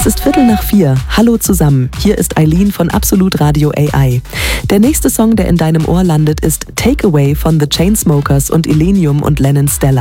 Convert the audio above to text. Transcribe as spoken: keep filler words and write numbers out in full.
Es ist Viertel nach vier. Hallo zusammen. Hier ist Eileen von Absolut Radio A I. Der nächste Song, der in deinem Ohr landet, ist Takeaway von The Chainsmokers und Illenium und Lennon Stella.